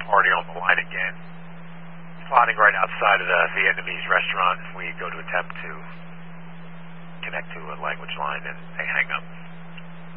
party on the line again. Plotting right outside of the Vietnamese restaurant. We go to attempt to connect to a language line and they hang up.